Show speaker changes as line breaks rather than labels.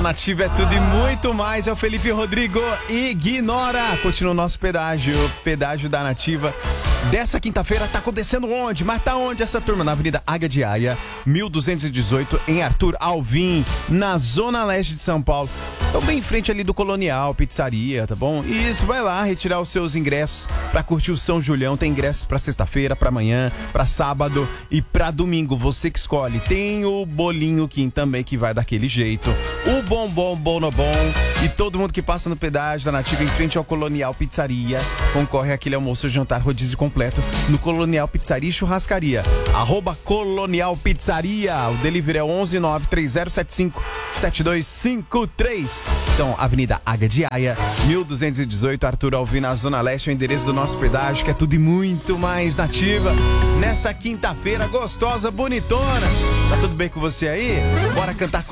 Nativa é tudo e muito mais. É o Felipe Rodrigo. Ignora. Continua o nosso pedágio da Nativa. Dessa quinta-feira tá acontecendo onde? Mas tá onde essa turma? Na Avenida Águia de Aia, 1218, em Arthur Alvim, na Zona Leste de São Paulo. Então bem em frente ali do Colonial, pizzaria, tá bom? Isso, vai lá retirar os seus ingressos pra curtir o São Julião. Tem ingressos pra sexta-feira, pra amanhã, pra sábado e pra domingo. Você que escolhe. Tem o bolinho Kim também que vai daquele jeito. O bombom Bonobom e todo mundo que passa no pedágio da Nativa em frente ao Colonial Pizzaria concorre àquele almoço, jantar, rodízio completo no Colonial Pizzaria e Churrascaria. @Colonial Pizzaria. O delivery é 11930757253. Então, Avenida Águia de Aia, 1218, Arthur Alvim, na Zona Leste, é o endereço do nosso pedágio, que é tudo e muito mais Nativa. Nessa quinta-feira gostosa, bonitona. Tá tudo bem com você aí? Bora cantar